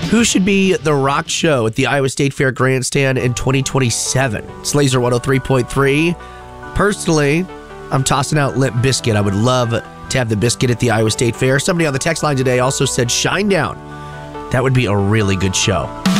Who should be the rock show at the Iowa State Fair Grandstand in 2027? It's Laser 103.3. Personally, I'm tossing out Limp Bizkit. I would love to have the Biscuit at the Iowa State Fair. Somebody on the text line today also said Shinedown. That would be a really good show.